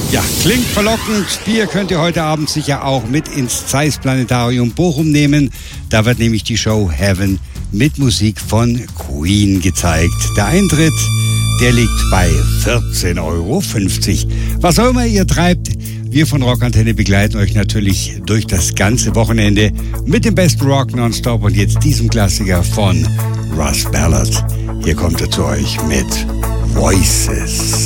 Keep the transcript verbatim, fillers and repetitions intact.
Ja, klingt verlockend. Bier könnt ihr heute Abend sicher auch mit ins Zeiss Planetarium Bochum nehmen. Da wird nämlich die Show Heaven mit Musik von Queen gezeigt. Der Eintritt, der liegt bei vierzehn Euro fünfzig. Was auch immer ihr treibt, wir von Rockantenne begleiten euch natürlich durch das ganze Wochenende mit dem besten Rock nonstop und jetzt diesem Klassiker von Russ Ballard. Hier kommt er zu euch mit Voices.